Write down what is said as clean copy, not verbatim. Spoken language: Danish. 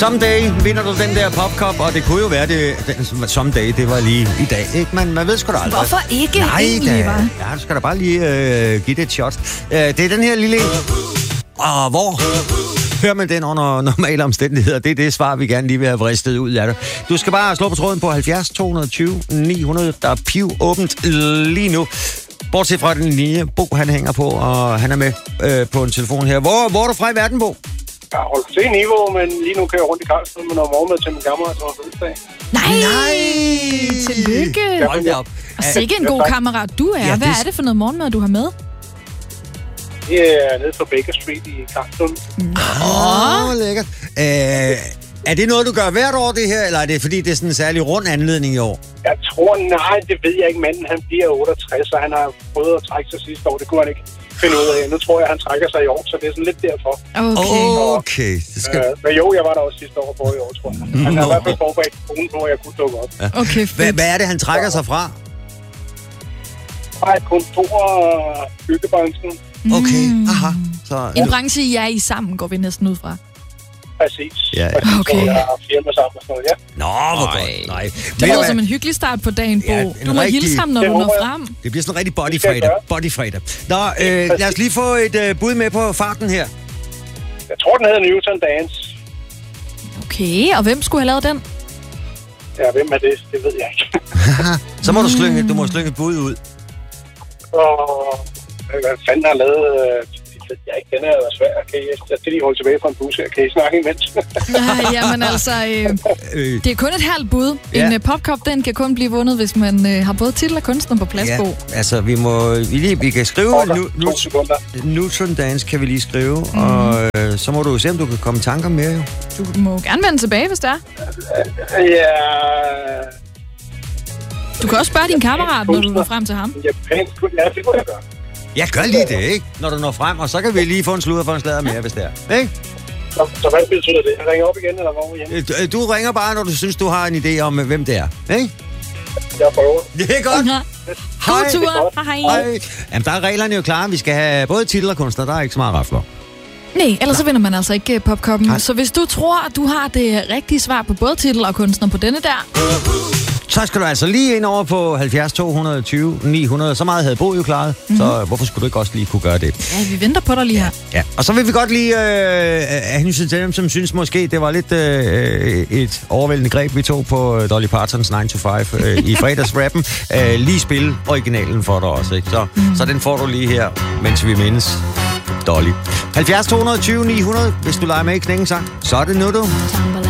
Someday vinder du den der popcup, og det kunne jo være, someday, det var lige i dag, ikke? Man ved sgu da aldrig. Hvorfor ikke? Nej, egentlig, hva'? Ja, du skal da bare lige give det et shot. Det er den her lille... Og hvor hører man den under normale omstændigheder? Det er det svar, vi gerne lige vil have vristet ud af det. Du skal bare slå på tråden på 70 220 900. Der er piv åbent lige nu. Bortset fra den linje, Bo han hænger på, og han er med på en telefon her. Hvor er du fra i verden, Bo? Jeg har holdt til niveau, men lige nu kører jeg rundt i Karlsruhe med noget morgenmad til min kammerat, som har fødselsdag. Nej! Tillykke! Hold da op. Og sikke en god kammerat du er. Hvad er det for noget morgenmad, du har med? Det er nede på Baker Street i Karlsruhe. Lækkert. Er det noget, du gør hvert år, det her, eller er det fordi, det er sådan en særlig rund anledning i år? Jeg tror, nej, det ved jeg ikke. Manden, han bliver 68, og han har prøvet at trække sig sidste år. Det kunne han ikke finde ud af. Nu tror jeg, han trækker sig i år, så det er sådan lidt derfor. Okay. Men jo, jeg var der også sidste år på i år, tror jeg. Han har i hvert fald forberedt kronen på, at jeg kunne dukke op. Ja. Okay, hvad er det, han trækker sig fra? Fra et kontor og byggebranchen. Okay, aha. Så, en branche, I er i sammen, går vi næsten ud fra. Præcis. Ja. Okay. Jeg har firma sammen og sådan noget, ja. Nå, hvor godt. Nej. Det lyder som en hyggelig start på dagen, Bo. Ja, du må hilse ham, når du når frem. Det bliver sådan en rigtig bodyfredag. Nå, lad os lige få et bud med på farten her. Jeg tror, den hedder Newton Dance. Okay, og hvem skulle have lavet den? Ja, hvem er det? Det ved jeg ikke. Så må du må slynge et bud ud. Og hvad fanden har lavet... Jeg ikke, den er svær. Jeg skal lige holde tilbage fra en bus her. Kan I snakke imens? Jamen altså, det er kun et halvt bud. Ja. En popcup, den kan kun blive vundet, hvis man har både titel og kunstner på plads, Bo. Altså, vi kan skrive... Newton Dance kan vi lige skrive, og så må du se, om du kan komme i tanker mere, jo. Du må gerne vende tilbage, hvis det er. Ja... Du kan også spørge din kammerat, når du når frem til ham. Ja, det kunne jeg gøre. Ja, gør lige det, ikke? Når du når frem, og så kan vi lige få en sludder for en slader mere, hvis det er. Ikke? Så hvad betyder det? Jeg ringer op igen, eller hvor igen? Du ringer bare, når du synes, du har en idé om, hvem det er. Ikke? Jeg prøver. Det er godt. God tur. Hej. Jamen, der er reglerne jo klare. Vi skal have både titel og kunstner. Der er ikke så meget rafler. Nej, ellers så vinder man altså ikke popcuppen. Så hvis du tror, at du har det rigtige svar på både titel og kunstner på denne der... Så skal du altså lige ind over på 70 220 900. Så meget havde Bo jo klaret, så hvorfor skulle du ikke også lige kunne gøre det? Ja, vi venter på dig lige her. Ja. Og så vil vi godt lige af hensyn til dem, som synes måske, det var lidt et overvældende greb, vi tog på Dolly Partons 9 to 5 i fredagsrappen. Lige spille originalen for dig også, ikke? Så den får du lige her, mens vi mindes Dolly. 70 220 900, hvis du leger med i knækken sang, så er det nu, du.